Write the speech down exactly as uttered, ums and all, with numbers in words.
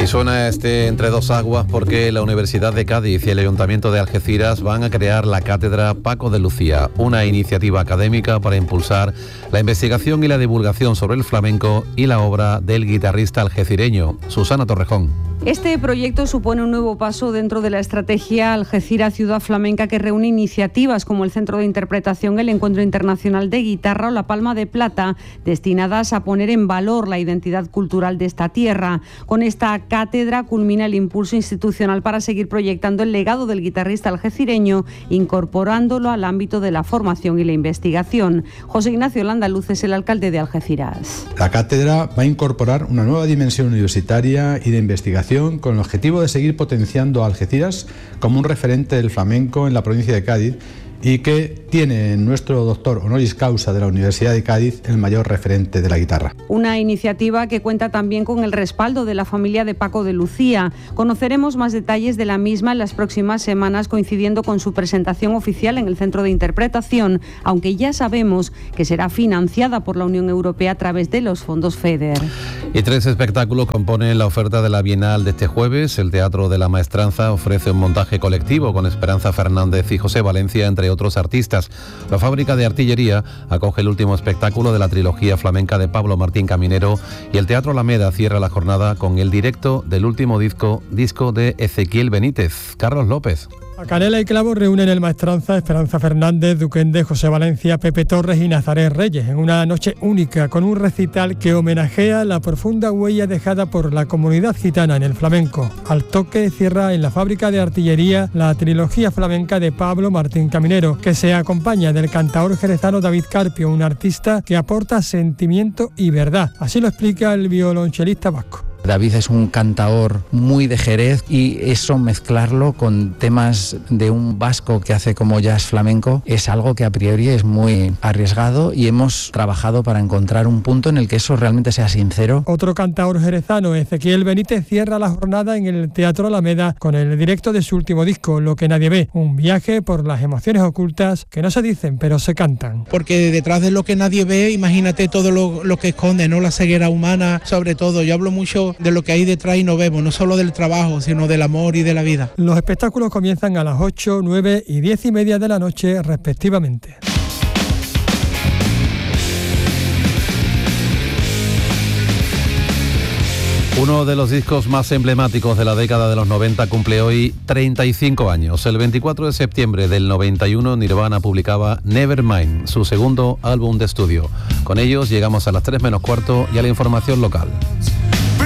suena este Entre dos aguas porque la Universidad de Cádiz y el Ayuntamiento de Algeciras van a crear la Cátedra Paco de Lucía, una iniciativa académica para impulsar la investigación y la divulgación sobre el flamenco y la obra del guitarrista algecireño Susana Torrejón. Este proyecto supone un nuevo paso dentro de la estrategia Algeciras Ciudad Flamenca, que reúne iniciativas como el Centro de Interpretación, el Encuentro Internacional de Guitarra o la Palma de Plata, destinadas a poner en valor la identidad cultural de esta tierra. Con esta cátedra culmina el impulso institucional para seguir proyectando el legado del guitarrista algecireño, incorporándolo al ámbito de la formación y la investigación. José Ignacio Landaluz es el alcalde de Algeciras. La cátedra va a incorporar una nueva dimensión universitaria y de investigación con el objetivo de seguir potenciando a Algeciras como un referente del flamenco en la provincia de Cádiz, y que tiene nuestro doctor honoris causa de la Universidad de Cádiz el mayor referente de la guitarra. Una iniciativa que cuenta también con el respaldo de la familia de Paco de Lucía. Conoceremos más detalles de la misma en las próximas semanas, coincidiendo con su presentación oficial en el Centro de Interpretación, aunque ya sabemos que será financiada por la Unión Europea a través de los fondos FEDER. Y tres espectáculos componen la oferta de la Bienal de este jueves. El Teatro de la Maestranza ofrece un montaje colectivo con Esperanza Fernández y José Valencia, entre otros artistas. La Fábrica de Artillería acoge el último espectáculo de la trilogía flamenca de Pablo Martín Caminero, y el Teatro Alameda cierra la jornada con el directo del último disco, disco de Ezequiel Benítez. Carlos López. A Canela y Clavo reúnen el Maestranza, Esperanza Fernández, Duquende, José Valencia, Pepe Torres y Nazaret Reyes en una noche única, con un recital que homenajea la profunda huella dejada por la comunidad gitana en el flamenco. Al toque cierra en la Fábrica de Artillería la trilogía flamenca de Pablo Martín Caminero, que se acompaña del cantaor jerezano David Carpio, un artista que aporta sentimiento y verdad. Así lo explica el violonchelista vasco. David es un cantaor muy de Jerez, y eso, mezclarlo con temas de un vasco que hace como jazz flamenco, es algo que a priori es muy arriesgado, y hemos trabajado para encontrar un punto en el que eso realmente sea sincero. Otro cantaor jerezano, Ezequiel Benítez, cierra la jornada en el Teatro Alameda con el directo de su último disco, Lo que nadie ve, un viaje por las emociones ocultas que no se dicen pero se cantan. Porque detrás de lo que nadie ve, imagínate todo lo, lo que esconde, ¿no? La ceguera humana, sobre todo. Yo hablo mucho de lo que hay detrás y no vemos, no solo del trabajo, sino del amor y de la vida. Los espectáculos comienzan a las ocho, nueve y diez y media de la noche, respectivamente. Uno de los discos más emblemáticos de la década de los noventa cumple hoy treinta y cinco años. El veinticuatro de septiembre del noventa y uno, Nirvana publicaba Nevermind, su segundo álbum de estudio. Con ellos llegamos a las tres menos cuarto y a la información local.